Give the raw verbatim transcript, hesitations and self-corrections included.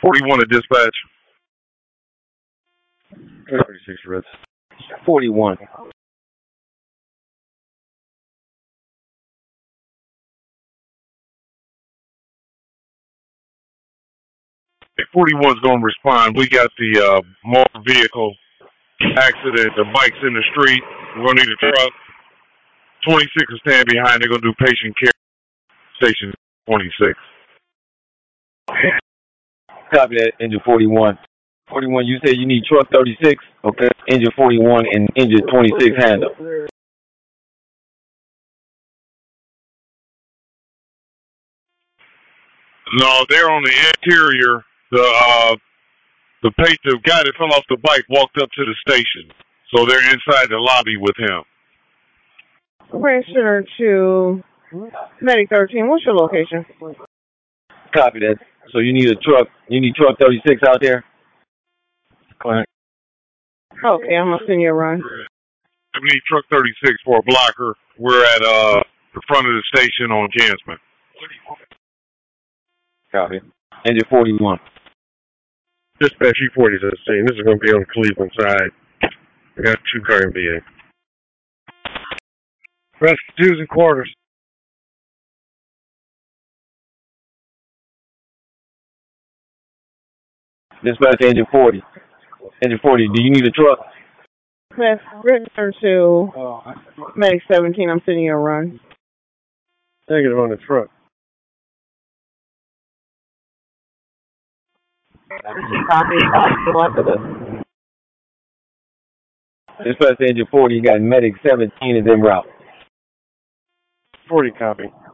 forty-one at dispatch. thirty-six Red. forty-one. forty-one's going to respond. We got the uh, motor vehicle accident. The bike's in the street. We're going to need a truck. twenty-six will stand behind. They're going to do patient care. Station twenty-six. Copy that, engine forty-one. forty-one, you said you need truck thirty-six? Okay. Engine forty-one and engine twenty-six handle. No, they're on the interior. The uh, the page, the guy that fell off the bike walked up to the station, so they're inside the lobby with him. Pressure to Medic thirteen. What's your location? Copy that. So you need a truck. You need truck thirty-six out there? Client. Okay, I'm gonna send you a run. We need truck thirty-six for a blocker. We're at uh the front of the station on Gansman. Copy. Engine forty-one. Dispatch E forty is at the scene. This is going to be on the Cleveland side. We got two car M V A. Rest twos and quarters. Dispatch engine forty. Engine forty, do you need a truck? Press return to Medic seventeen. I'm sending you a run. Negative on the truck. Copy. Copy. Dispatch engine forty, you got Medic seventeen is en route. forty copy.